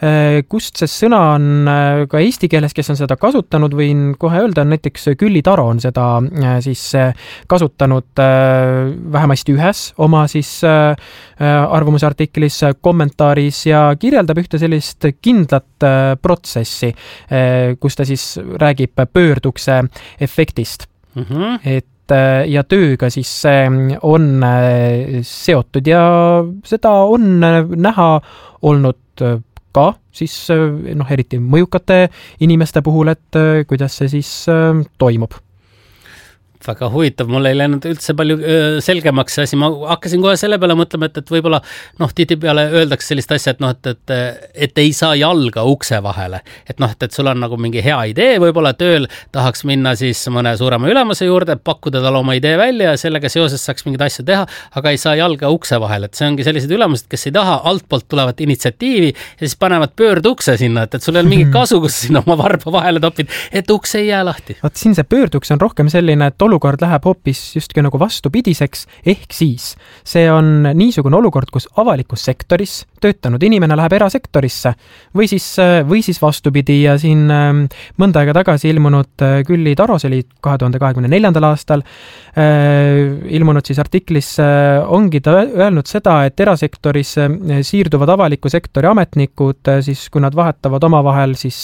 kust see sõna on ka eesti keeles, kes on seda kasutanud, võin kohe öelda, näiteks Külli Taro on seda siis kasutanud vähemasti ühes oma siis arvamusartiklis, kommentaaris ja kirjeldab ühte sellist kindlat protsessi, kus ta siis räägib pöördukse efektist. Et ja tööga siis on seotud ja seda on näha olnud ka siis eriti mõjukate inimeste puhul, et kuidas see siis toimub. Väga huvitav, mul ei läinud üldse palju selgemaks asi. Ma hakkasin kohe selle peale mõtlema, et võib-olla tihtipeale öeldakse sellist asja, et ei saa jalga ukse vahele. Et sul on nagu mingi hea idee, võib-olla tööl tahaks minna siis mõne suurema ülemuse juurde, pakkuda tal oma idee välja ja sellega seoses saaks mingid asju teha, aga ei saa jalga ukse vahele. Et see ongi sellised ülemused, kes ei taha altpoolt tulevat initsiatiivi ja siis panevad pöördukse sinna, et sul on mingi kasu, kus sinna oma varba vahele topid, et uks ei jää lahti. Vaat siin see pöörduks on rohkem selline, et olukord läheb hoopis justki nagu vastupidiseks, ehk siis see on niisugune olukord, kus avalikus sektoris töötanud inimene läheb erasektorisse või siis vastupidi ja siin mõnda aega tagasi ilmunud Külli Taro, see oli 2024. aastal, ilmunud siis artiklis ongi ta öelnud seda, et erasektoris siirduvad avaliku sektori ametnikud, siis kui nad vahetavad omavahel siis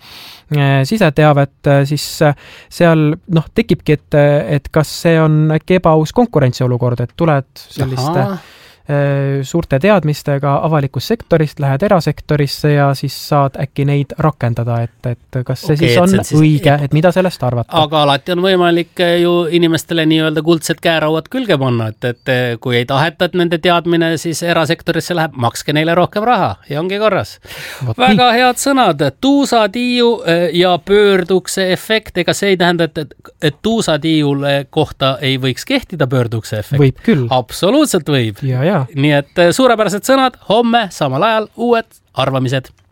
siseteavet, siis seal tekibki, et kas see on äkki ebaaus konkurentsiolukord, et tuled selliste suurte teadmistega avalikust sektorist, lähed erasektorisse ja siis saad äkki neid rakendada, et kas see siis on õige, et mida sellest arvata. Aga alati on võimalik ju inimestele nii-öelda kuldsed käerauad külge panna, et kui ei taheta, et nende teadmine siis erasektorisse läheb, makske neile rohkem raha ja ongi korras. Väga head sõnad, tuusatiiu ja pöördukse efekt, ega see ei tähenda, et tuusatiiule kohta ei võiks kehtida pöördukse efekt. Võib küll. Absoluutselt võib. Ja. Nii et suurepärased sõnad, homme samal ajal uued arvamised.